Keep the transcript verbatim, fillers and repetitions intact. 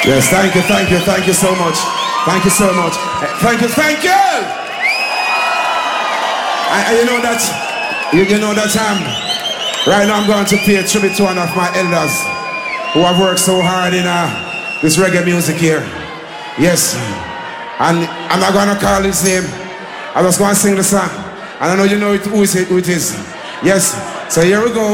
Yes, thank you, thank you, thank you so much. Thank you so much. Thank you, thank you. And, and you know that, you, you know that um, right now I'm going to pay a tribute to one of my elders who have worked so hard in uh, this reggae music here. Yes. And I'm not going to call his name. I'm just going to sing the song. And I know you know it, who, is it, who it is. Yes. So here we go.